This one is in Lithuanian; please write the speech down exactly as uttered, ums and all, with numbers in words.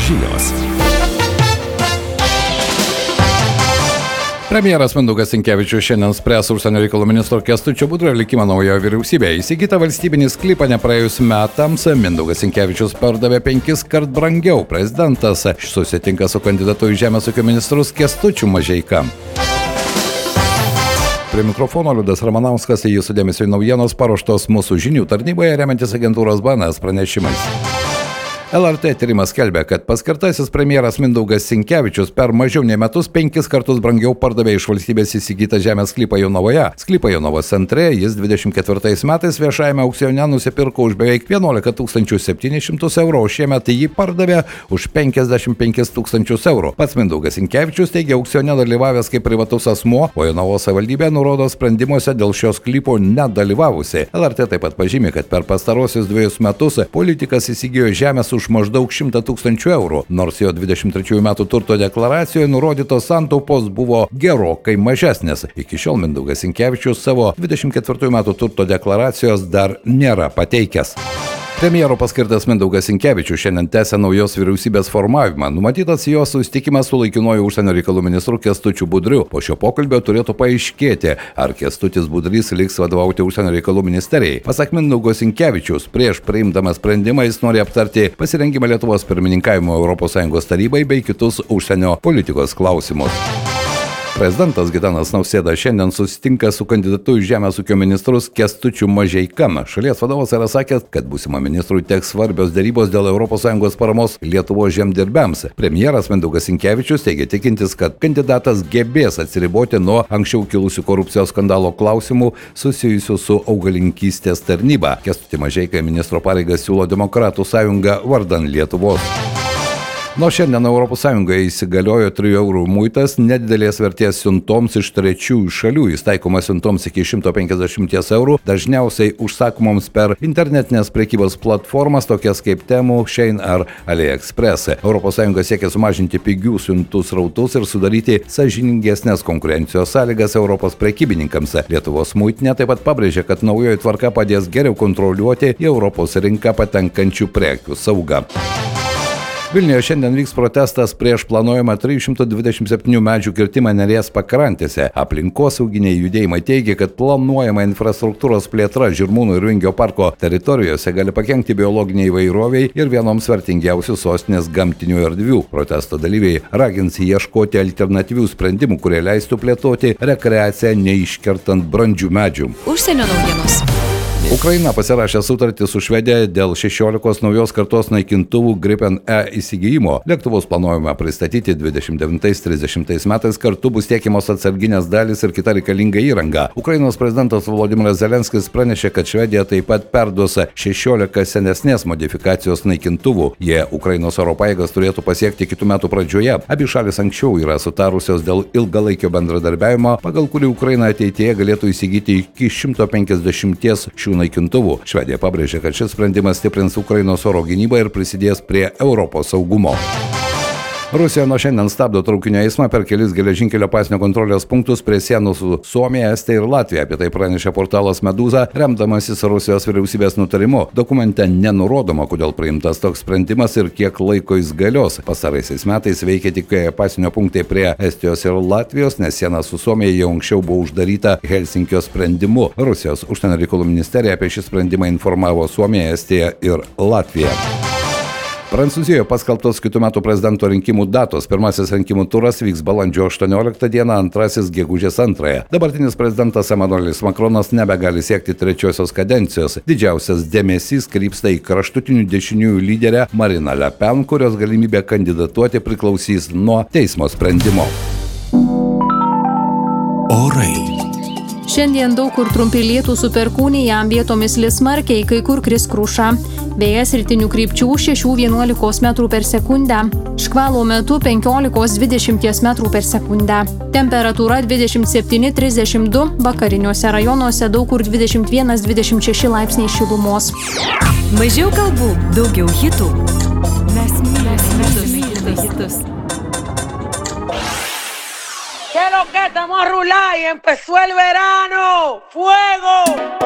žinios. Premjeras Mindaugas Sinkevičius šiandien spręs užsienio reikalų ministro Kęstučio Budrio likimą naujoje vyriausybėje. Įsigytą valstybinį sklypą nepraėjus metams Mindaugas Sinkevičius pardavė penkis kart brangiau. Prezidentas susitinka su kandidatu į žemės ūkio ministrus Kęstučiu Mažeika. Prie mikrofono Liudas Ramanauskas, jūsų dėmesio naujienos paruoštos mūsų žinių tarnyboje remiantis agentūros B N S pranešimais. L R T tyrimas skelbia, kad paskirtasis premjeras Mindaugas Sinkevičius per mažiau nei metus penkis kartus brangiau pardavė iš valstybės įsigytą žemės sklypą Jonavoje. Sklypą Jonavos centre jis dvidešimt ketvirtais metais viešajame aukcione nusipirko už beveik vienuolika tūkstančių septynis šimtus eurų, o šiemet jį pardavė už penkiasdešimt penkis tūkstančius eurų. Pats Mindaugas Sinkevičius teigia aukcione dalyvavęs kaip privatus asmuo, o Jonavos savivaldybė nurodo sprendimuose dėl šio sklypo nedalyvavusi. L R T taip pat pažymi, kad per pastarosius dviejus metus politikas įsigijo žemės už maždaug šimtą tūkstančių eurų, nors jo dvidešimt trečiųjų metų turto deklaracijoje nurodytos santaupos buvo gerokai mažesnės. Iki šiol Mindaugas Sinkevičius savo dvidešimt ketvirtųjų metų turto deklaracijos dar nėra pateikęs. Premjero paskirtas Mindaugas Sinkevičius šiandien tęsia naujos vyriausybės formavimą. Numatytas jo susitikimas su laikinuoju užsienio reikalų ministru Kęstučiu Budriu. Po šio pokalbio turėtų paaiškėti, ar Kęstutis Budrys liks vadovauti užsienio reikalų ministerijai. Pasak Mindaugo Sinkevičiaus, prieš priimdamas sprendimą jis nori aptarti pasirengimą Lietuvos pirmininkavimo Europos Sąjungos tarybai bei kitus užsienio politikos klausimus. Prezidentas Gitanas Nausėda šiandien susitinka su kandidatu į žemės ūkio ministrus Kęstučiu Mažeika. Šalies vadovas yra sakęs, kad būsimo ministrui teks svarbios derybos dėl Europos Sąjungos paramos Lietuvos žemdirbiams. Premjeras Mindaugas Sinkevičius teigia tikintis, kad kandidatas gebės atsiriboti nuo anksčiau kilusių korupcijos skandalo klausimų susijusių su augalininkystės tarnyba. Kęstutį Mažeiką ministro pareigas siūlo Demokratų sąjunga vardan Lietuvos. Nuo šiandien Europos Sąjungoje įsigaliojo trijų eurų muitas nedidelės vertės siuntoms iš trečiųjų šalių. Jis taikomas siuntoms iki šimto penkiasdešimties eurų, dažniausiai užsakomoms per internetinės prekybos platformas, tokias kaip Temu, Shein ar AliExpress. Europos Sąjunga siekia sumažinti pigių siuntų srautus ir sudaryti sąžiningesnės konkurencijos sąlygas Europos prekybininkams. Lietuvos muitinė taip pat pabrėžė, kad naujoji tvarka padės geriau kontroliuoti į Europos rinką patenkančių prekių saugą. Vilniuje šiandien vyks protestas prieš planuojamą trijų šimtų dvidešimt septynių medžių kirtimą Neries pakrantėse. Aplinkosauginiai judėjimai teigia, kad planuojama infrastruktūros plėtra Žirmūnų ir Vingio parko teritorijose gali pakenkti biologiniai įvairoviai ir vienoms vertingiausių sostinės gamtinių erdvių. Protesto dalyviai ragins ieškoti alternatyvių sprendimų, kurie leistų plėtoti rekreaciją neiškertant brandžių medžių. Užsienio naujienos. Ukraina pasirašė sutartį su Švedija dėl šešiolikos naujos kartos naikintuvų Gripen E įsigijimo. Lėktuvus planuojama pristatyti dvidešimt devintais trisdešimtais metais, kartu bus tiekiamos atsarginės dalys ir kita reikalinga įranga. Ukrainos prezidentas Volodymyras Zelenskis pranešė, kad Švedija taip pat perduos šešiolika senesnės modifikacijos naikintuvų. Jie Ukrainos oro pajėgas turėtų pasiekti kitų metų pradžioje. Abi šalis anksčiau yra sutarusios dėl ilgalaikio bendradarbiavimo, pagal kurį Ukraina ateityje galėtų įsigyti iki šimto penkiasdešimties šių naikintuvų. Švedija pabrėžė, kad šis sprendimas stiprins Ukrainos oro gynybą ir prisidės prie Europos saugumo. Rusija nuo šiandien stabdo traukinio eismą per kelis geležinkelio pasienio kontrolės punktus prie sienų su Suomija, Estija ir Latvija. Apie tai pranešė portalas Meduza, remdamasis Rusijos vyriausybės nutarimu. Dokumente nenurodoma, kodėl priimtas toks sprendimas ir kiek laiko jis galios. Pastaraisiais metais veikia tik pasienio punktai prie Estijos ir Latvijos, nes siena su Suomija jau anksčiau buvo uždaryta Helsinkio sprendimu. Rusijos užsienio reikalų ministerija apie šį sprendimą informavo Suomiją, Estiją ir Latviją. Prancūzijoje paskelbtos kitų metų prezidento rinkimų datos. Pirmasis rinkimų turas vyks balandžio aštuonioliktą dieną, antrasis gegužės antrąją. Dabartinis prezidentas Emmanuelis Macronas nebegali siekti trečiosios kadencijos. Didžiausias dėmesys krypsta į kraštutinių dešiniųjų lyderę Mariną Le Pen, kurios galimybė kandidatuoti priklausys nuo teismo sprendimo. Orai. Šiandien daug kur trumpi lietūs su perkūnija, vietomis lis smarkiai, kai kur kris kruša. Vėjas rytinių krypčių šešių vienuolikos metrų per sekundę. Škvalo metu penkiolikos iki dvidešimties metrų per sekundę. Temperatūra dvidešimt septyni trisdešimt du, vakariniuose rajonuose daug kur dvidešimt vienas dvidešimt šeši laipsniai šilumos. Mažiau kalbų, daugiau hitų. Mes mylime hitus. ¿Qué es lo que estamos a rular y empezó el verano? ¡Fuego!